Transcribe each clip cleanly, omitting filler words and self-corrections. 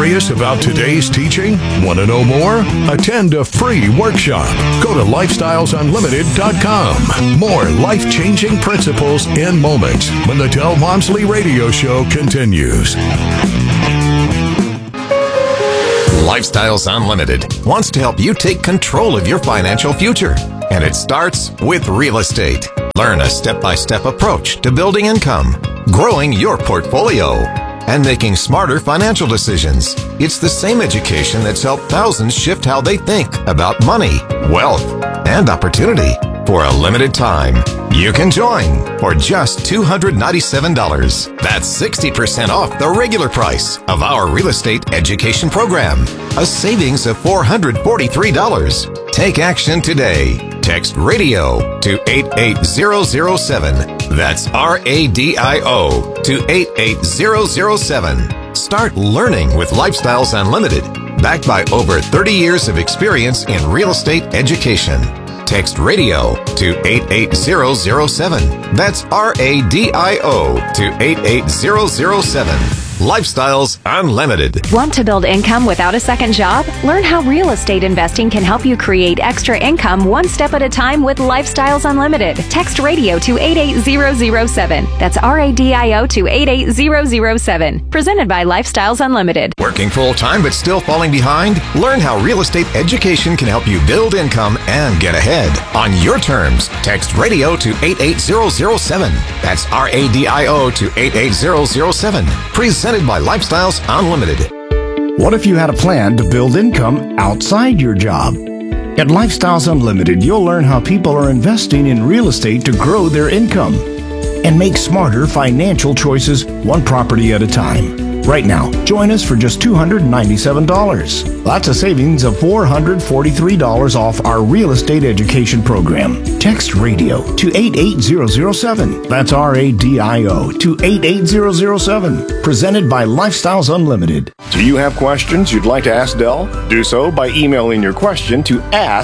Curious about today's teaching? Want to know more? Attend a free workshop. Go to lifestylesunlimited.com. More life-changing principles in moments when the Del Walmsley Radio Show continues. Lifestyles Unlimited wants to help you take control of your financial future. And it starts with real estate. Learn a step-by-step approach to building income, growing your portfolio, and making smarter financial decisions. It's the same education that's helped thousands shift how they think about money, wealth, and opportunity. For a limited time, you can join for just $297. That's 60% off the regular price of our real estate education program. A savings of $443. Take action today. Text RADIO to 88007. That's RADIO to 88007. Start learning with Lifestyles Unlimited, backed by over 30 years of experience in real estate education. Text RADIO to 88007. That's RADIO to 88007. Lifestyles Unlimited. Want to build income without a second job? Learn how real estate investing can help you create extra income one step at a time with Lifestyles Unlimited. Text RADIO to 88007. That's RADIO to 88007. Presented by Lifestyles Unlimited. Working full-time but still falling behind? Learn how real estate education can help you build income and get ahead. On your terms, text RADIO to 88007. That's RADIO to 88007. Presented by Lifestyles Unlimited. What if you had a plan to build income outside your job? At Lifestyles Unlimited, you'll learn how people are investing in real estate to grow their income and make smarter financial choices one property at a time. Right now, join us for just $297. That's a savings of $443 off our real estate education program. Text RADIO to 88007. That's RADIO to 88007. Presented by Lifestyles Unlimited. Do you have questions you'd like to ask Del? Do so by emailing your question to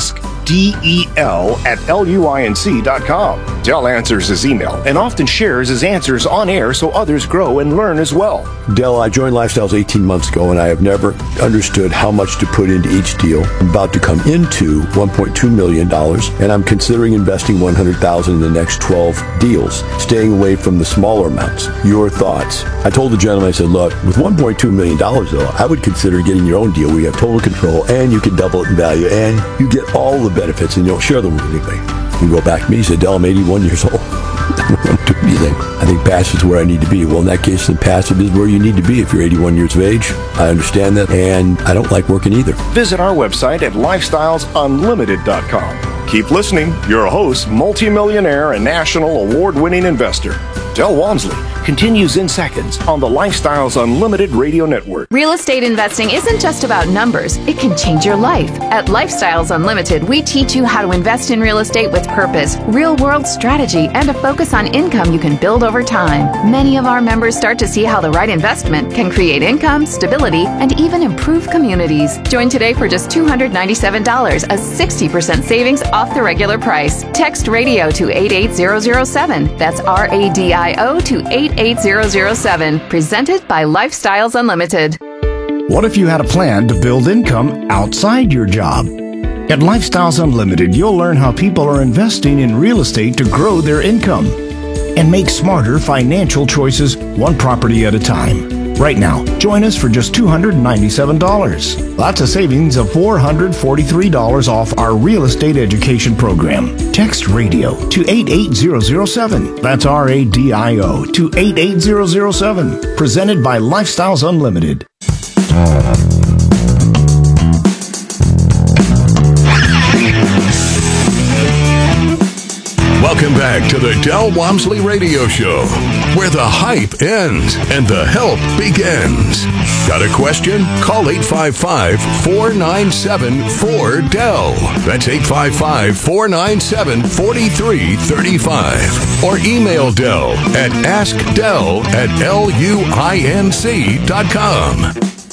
askdel@luinc.com. Del answers his email and often shares his answers on air so others grow and learn as well. Del, I joined Lifestyles 18 months ago, and I have never understood how much to put into each deal. I'm about to come into $1.2 million, and I'm considering investing $100,000 in the next 12 deals, staying away from the smaller amounts. Your thoughts? I told the gentleman, I said, look, with $1.2 million, though, I would consider getting your own deal where you have total control, and you can double it in value, and you get all the benefits, and you don't share them with anybody. He wrote back to me, he said, Del, I'm 81 years old. I don't want to do anything. I think passive is where I need to be. Well, in that case, then passive is where you need to be if you're 81 years of age. I understand that, and I don't like working either. Visit our website at lifestylesunlimited.com. Keep listening. Your host, multimillionaire and national award-winning investor, Del Walmsley, continues in seconds on the Lifestyles Unlimited Radio Network. Real estate investing isn't just about numbers. It can change your life. At Lifestyles Unlimited, we teach you how to invest in real estate with purpose, real-world strategy, and a focus on income you can build over time. Many of our members start to see how the right investment can create income, stability, and even improve communities. Join today for just $297, a 60% savings off the regular price. Text RADIO to 88007. That's RADIO to 88007. Presented by Lifestyles Unlimited. What if you had a plan to build income outside your job? At Lifestyles Unlimited, you'll learn how people are investing in real estate to grow their income and make smarter financial choices one property at a time. Right now, join us for just $297. That's a savings of $443 off our real estate education program. Text RADIO to 88007. That's RADIO to 88007. Presented by Lifestyles Unlimited. Welcome back to the Del Walmsley Radio Show, where the hype ends and the help begins. Got a question? Call 855-497-4DEL. That's 855-497-4335. Or email Del at askdel@luinc.com.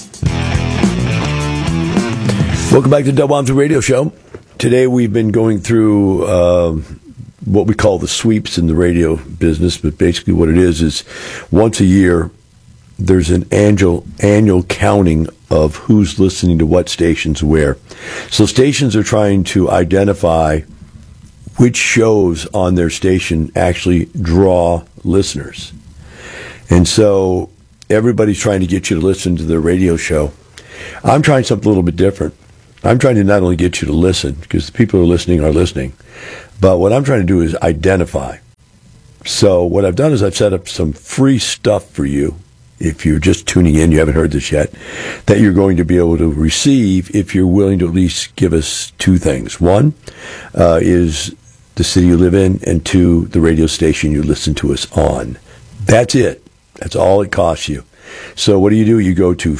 Welcome back to the Del Walmsley Radio Show. Today we've been going through what we call the sweeps in the radio business, but basically what it is once a year there's an annual counting of who's listening to what stations where. So stations are trying to identify which shows on their station actually draw listeners. And so everybody's trying to get you to listen to their radio show. I'm trying something a little bit different. I'm trying to not only get you to listen, because the people who are listening, but what I'm trying to do is identify. So what I've done is I've set up some free stuff for you. If you're just tuning in, you haven't heard this yet, that you're going to be able to receive if you're willing to at least give us two things. One is the city you live in, and two, the radio station you listen to us on. That's it. That's all it costs you. So what do? You go to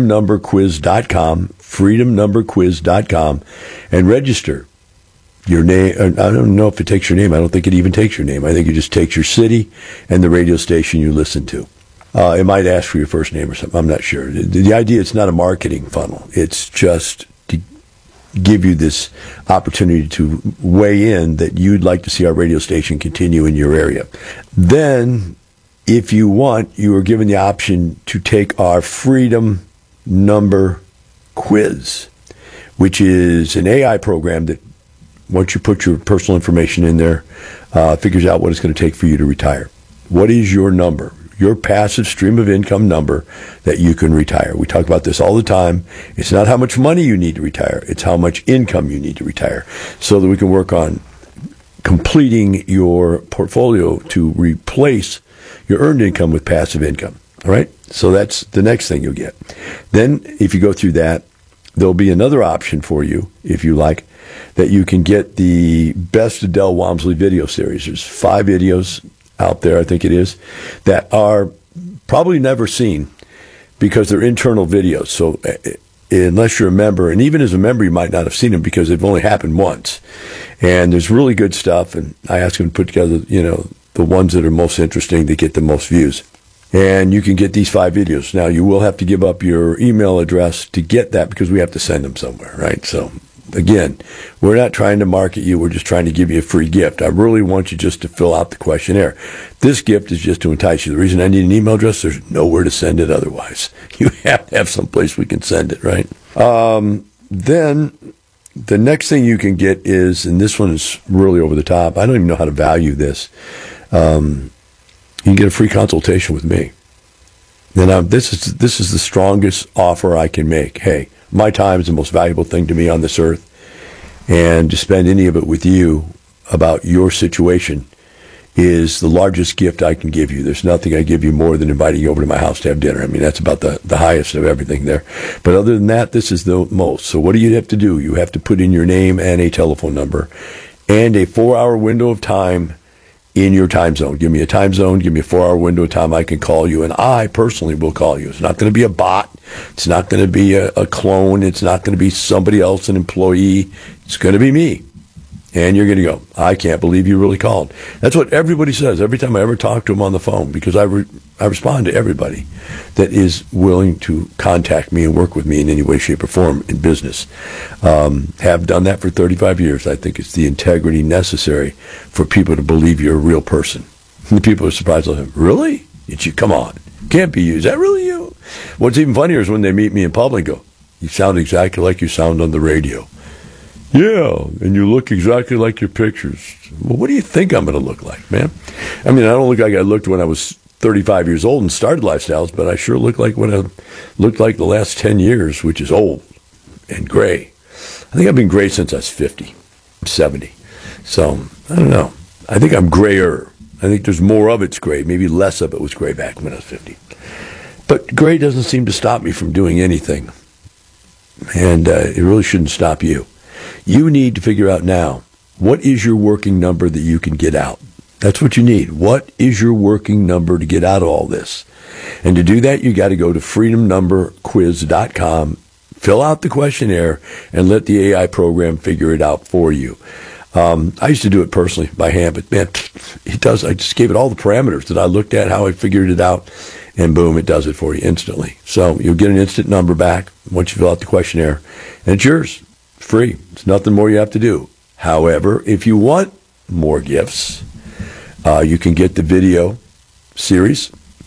freedomnumberquiz.com, and register your name. I don't know if it takes your name. I don't think it even takes your name. I think it just takes your city and the radio station you listen to. It might ask for your first name or something. I'm not sure. The idea, it's not a marketing funnel. It's just to give you this opportunity to weigh in that you'd like to see our radio station continue in your area. Then, if you want, you are given the option to take our Freedom Number Quiz, which is an AI program that, once you put your personal information in there, figures out what it's going to take for you to retire. What is your number? Your passive stream of income number that you can retire. We talk about this all the time. It's not how much money you need to retire. It's how much income you need to retire, so that we can work on completing your portfolio to replace your earned income with passive income. All right? So that's the next thing you'll get. Then, if you go through that, there'll be another option for you, if you like, that you can get the Best of Del Walmsley video series. There's 5 videos out there, I think it is, that are probably never seen because they're internal videos. So unless you're a member, and even as a member, you might not have seen them because they've only happened once. And there's really good stuff, and I ask them to put together, the ones that are most interesting to get the most views. And you can get these 5 videos. Now, you will have to give up your email address to get that because we have to send them somewhere, right? So, again, we're not trying to market you. We're just trying to give you a free gift. I really want you just to fill out the questionnaire. This gift is just to entice you. The reason I need an email address, there's nowhere to send it otherwise. You have to have someplace we can send it, right? Then the next thing you can get is, and this one is really over the top, I don't even know how to value this. You can get a free consultation with me. And this is the strongest offer I can make. Hey, my time is the most valuable thing to me on this earth, and to spend any of it with you about your situation is the largest gift I can give you. There's nothing I give you more than inviting you over to my house to have dinner. I mean, that's about the highest of everything there. But other than that, this is the most. So what do you have to do? You have to put in your name and a telephone number and a 4-hour window of time in your time zone. Give me a time zone, give me a 4-hour window of time I can call you, and I personally will call you. It's not going to be a bot. It's not going to be a clone. It's not going to be somebody else, an employee. It's going to be me. And you're going to go, I can't believe you really called. That's what everybody says every time I ever talk to them on the phone, because I respond to everybody that is willing to contact me and work with me in any way, shape, or form in business. Have done that for 35 years. I think it's the integrity necessary for people to believe you're a real person. And the people are surprised. Like, really? Come on. Can't be you. Is that really you? What's even funnier is when they meet me in public and go, you sound exactly like you sound on the radio. Yeah, and you look exactly like your pictures. Well, what do you think I'm going to look like, man? I mean, I don't look like I looked when I was 35 years old and started Lifestyles, but I sure look like what I looked like the last 10 years, which is old and gray. I think I've been gray since I was 50, 70. So, I don't know. I think I'm grayer. I think there's more of it's gray. Maybe less of it was gray back when I was 50. But gray doesn't seem to stop me from doing anything. And it really shouldn't stop you. You need to figure out now, what is your working number that you can get out? That's what you need. What is your working number to get out of all this? And to do that, you got to go to freedomnumberquiz.com, fill out the questionnaire, and let the AI program figure it out for you. I used to do it personally by hand, but man, it does. I just gave it all the parameters that I looked at, how I figured it out, and boom, it does it for you instantly. So you'll get an instant number back once you fill out the questionnaire, and it's yours. Free. It's nothing more you have to do. However, if you want more gifts, you can get the video series.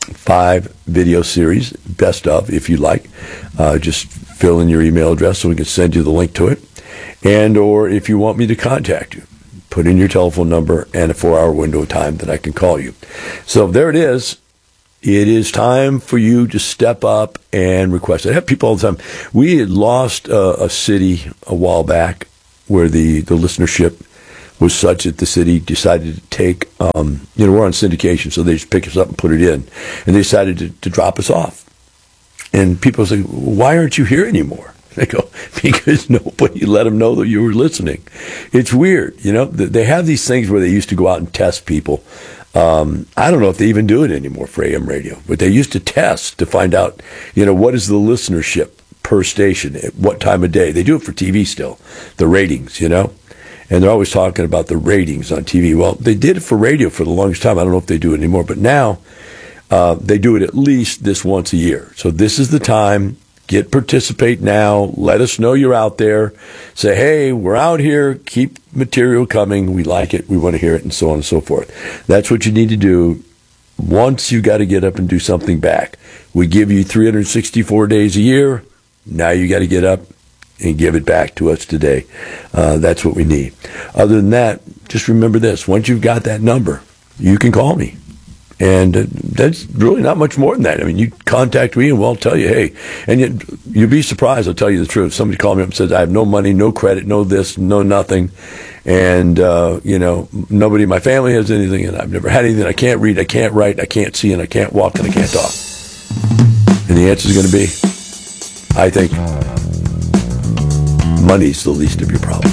5 video series, best of, if you like. Just fill in your email address so we can send you the link to it. And or if you want me to contact you, put in your telephone number and a 4-hour window of time that I can call you. So there it is. It is time for you to step up and request. I have people all the time. We had lost a city a while back where the listenership was such that the city decided to take, we're on syndication, so they just pick us up and put it in. And they decided to drop us off. And people say, why aren't you here anymore? They go, because nobody let them know that you were listening. It's weird, They have these things where they used to go out and test people. I don't know if they even do it anymore for AM radio, but they used to test to find out, what is the listenership per station at what time of day. They do it for TV still, the ratings, and they're always talking about the ratings on TV. Well, they did it for radio for the longest time. I don't know if they do it anymore, but now they do it at least this once a year. So this is the time. Participate now. Let us know you're out there. Say, hey, we're out here. Keep material coming. We like it. We want to hear it, and so on and so forth. That's what you need to do. Once you got to get up and do something back. We give you 364 days a year. Now you got to get up and give it back to us today. That's what we need. Other than that, just remember this. Once you've got that number, you can call me. And that's really not much more than that. I mean, you contact me and we'll tell you, hey, and you'd be surprised, I'll tell you the truth. Somebody called me up and says, I have no money, no credit, no this, no nothing. And, nobody in my family has anything, and I've never had anything. I can't read, I can't write, I can't see, and I can't walk, and I can't talk. And the answer is going to be, I think, money's the least of your problem.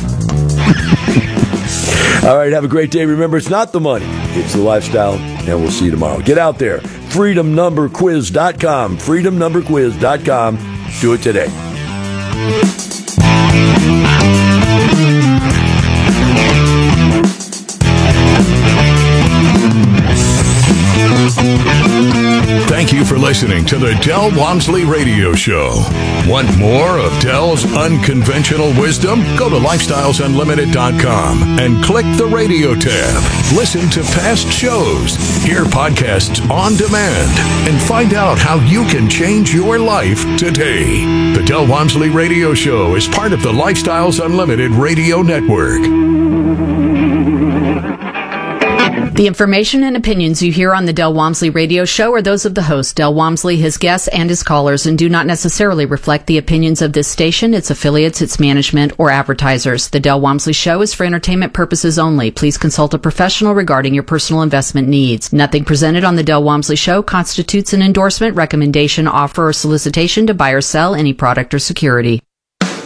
All right, have a great day. Remember, it's not the money, it's the lifestyle, and we'll see you tomorrow. Get out there, freedomnumberquiz.com, freedomnumberquiz.com. Do it today. Thank you for listening to the Del Walmsley Radio Show. Want more of Del's unconventional wisdom? Go to lifestylesunlimited.com and click the radio tab. Listen to past shows, hear podcasts on demand, and find out how you can change your life today. The Del Walmsley Radio Show is part of the Lifestyles Unlimited Radio Network. The information and opinions you hear on the Del Walmsley Radio Show are those of the host, Del Walmsley, his guests, and his callers, and do not necessarily reflect the opinions of this station, its affiliates, its management, or advertisers. The Del Walmsley Show is for entertainment purposes only. Please consult a professional regarding your personal investment needs. Nothing presented on the Del Walmsley Show constitutes an endorsement, recommendation, offer, or solicitation to buy or sell any product or security.